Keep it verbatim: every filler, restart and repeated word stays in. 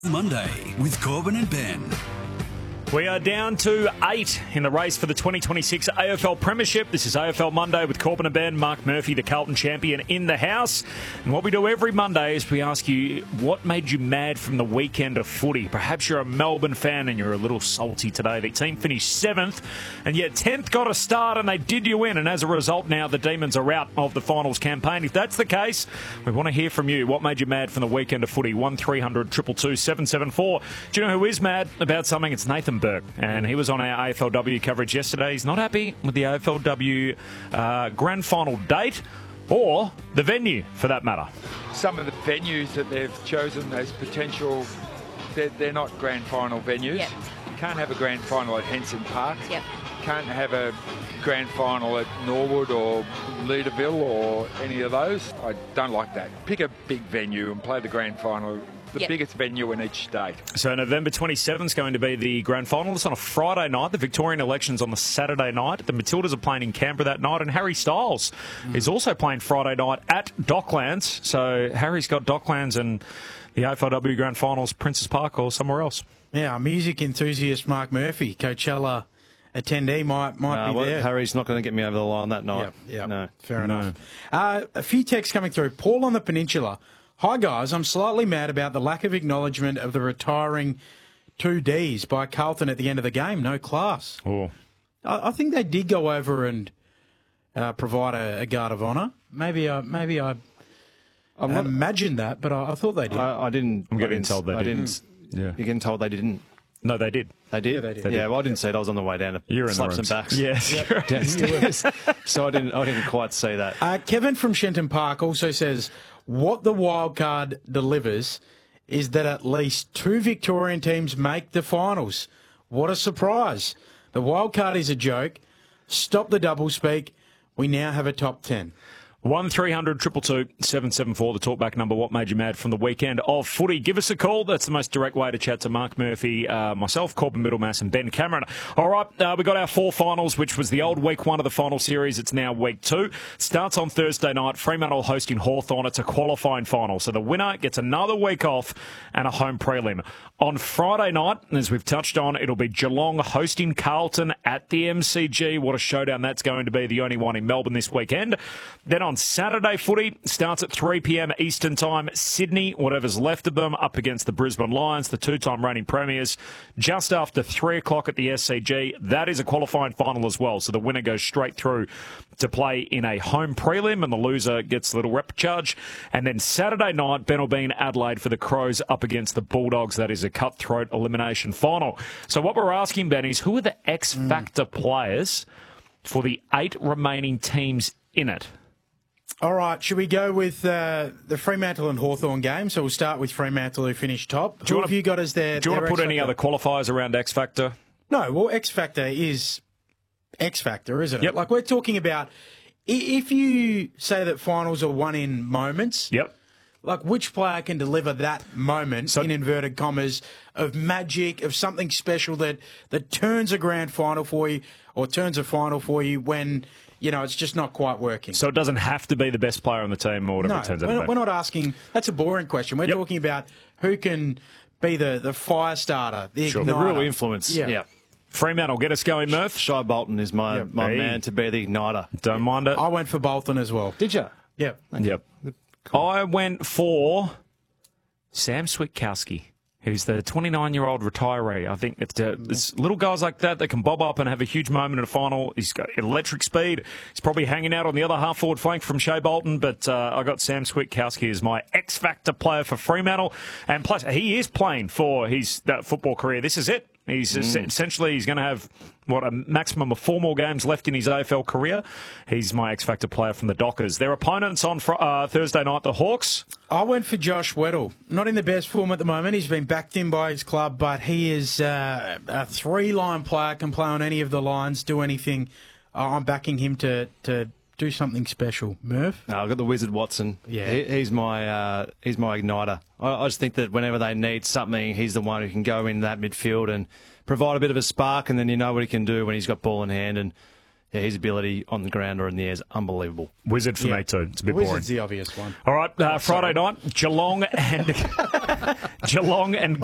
Monday with Corbin and Ben. We are down to eight in the race for the twenty twenty-six A F L Premiership. This is A F L Monday with Corbin and Ben. Mark Murphy, the Carlton champion, in the house. And what we do every Monday is we ask you, what made you mad from the weekend of footy? Perhaps you're a Melbourne fan and you're a little salty today. The team finished seventh, and yet tenth got a start and they did you in. And as a result, now the Demons are out of the finals campaign. If that's the case, we want to hear from you. What made you mad from the weekend of footy? one three hundred two two two seven seven four. Do you know who is mad about something? It's Nathan Burke, and he was on our A F L W coverage yesterday. He's not happy with the A F L W uh, grand final date or the venue, for that matter. Some of the venues that they've chosen as potential, they're, they're not grand final venues. Yep. You can't have a grand final at Henson Park. Yep. You can't have a grand final at Norwood or Leederville or any of those. I don't like that. Pick a big venue and play the grand final. The Yep. biggest venue in each state. So November twenty-seventh is going to be the grand final. It's on a Friday night. The Victorian election's on the Saturday night. The Matildas are playing in Canberra that night, and Harry Styles mm. is also playing Friday night at Docklands. So Harry's got Docklands and the A F L W grand finals, Princes Park or somewhere else. Yeah, music enthusiast Mark Murphy, Coachella attendee, might might uh, be well, there. Harry's not going to get me over the line that night. Yeah, yeah, no, fair no. enough. Uh, a few texts coming through. Paul on the Peninsula. Hi guys, I'm slightly mad about the lack of acknowledgement of the retiring two Ds by Carlton at the end of the game. No class. Oh. I, I think they did go over and uh, provide a, a guard of honour. Maybe I maybe I I'm not, imagined that, but I, I thought they did. I, I didn't. I'm I getting didn't, told they I didn't. didn't. Yeah. You're getting told they didn't. No, they did. They did. Yeah, they did. Yeah, They did. well, I didn't see it. I was on the way down to You're in slap the some rooms. backs. Yes. Yep. downstairs. so I didn't. I didn't quite see that. Uh, Kevin from Shenton Park also says, what the wildcard delivers is that at least two Victorian teams make the finals. What a surprise. The wildcard is a joke. Stop the doublespeak. We now have a top ten. one three hundred two two two seven seven four, the talkback number. What made you mad from the weekend of footy? Give us a call. That's the most direct way to chat to Mark Murphy, uh, myself, Corbin Middlemass and Ben Cameron. All right, uh, we got our four finals, which was the old week one of the final series. It's now week two. Starts on Thursday night. Fremantle hosting Hawthorn. It's a qualifying final. So the winner gets another week off and a home prelim. On Friday night, as we've touched on, it'll be Geelong hosting Carlton at the M C G. What a showdown that's going to be, the only one in Melbourne this weekend. Then on Saturday footy, starts at three p.m. Eastern Time. Sydney, whatever's left of them, up against the Brisbane Lions, the two-time reigning premiers, just after three o'clock at the S C G. That is a qualifying final as well, so the winner goes straight through to play in a home prelim, and the loser gets a little rep charge. And then Saturday night, Ben Albean Adelaide for the Crows up against the Bulldogs. That is a cutthroat elimination final. So what we're asking, Ben, is who are the X-Factor mm. players for the eight remaining teams in it? All right, should we go with uh, the Fremantle and Hawthorn game? So we'll start with Fremantle, who finished top. Do Who you have wanna, you got as their Do you want to put their any X-Factor? other qualifiers around X Factor? No, well, X Factor is X Factor, isn't it? Yep. Like, we're talking about, i- if you say that finals are won in moments, Yep. like, which player can deliver that moment, So- in inverted commas, of magic, of something special that, that turns a grand final for you, or turns a final for you when, you know, it's just not quite working? So it doesn't have to be the best player on the team or whatever No, it turns out we're to not, be. we're not asking. That's a boring question. We're Yep. talking about who can be the, the fire starter, the Sure. igniter. The real influence. Yeah. Yeah. Fremantle, get us going, Murph. Shy Bolton is my, Yeah. my Hey. man to be the igniter. Don't mind it. I went for Bolton as well. Did you? Yeah. Yep. I went for Sam Switkowski, who's the twenty-nine-year-old retiree. I think it's, uh, it's little guys like that that can bob up and have a huge moment in a final. He's got electric speed. He's probably hanging out on the other half-forward flank from Shea Bolton, but uh, I got Sam Switkowski as my X-Factor player for Fremantle. And plus, he is playing for his uh, football career. This is it. He's mm. essentially, he's going to have, what, a maximum of four more games left in his A F L career. He's my X-Factor player from the Dockers. Their opponents on fr- uh, Thursday night, the Hawks. I went for Josh Weddle. Not in the best form at the moment. He's been backed in by his club, but he is uh, a three-line player, can play on any of the lines, do anything. Uh, I'm backing him to, to do something special. Murph? No, I've got the Wizard Watson. Yeah. He, he's my uh, he's my igniter. I, I just think that whenever they need something, he's the one who can go in that midfield and provide a bit of a spark, and then you know what he can do when he's got ball in hand. And yeah, his ability on the ground or in the air is unbelievable. Wizard for Yeah. me too. It's a bit Wizard's boring. the obvious one. All right, uh, Friday night, Geelong and Geelong and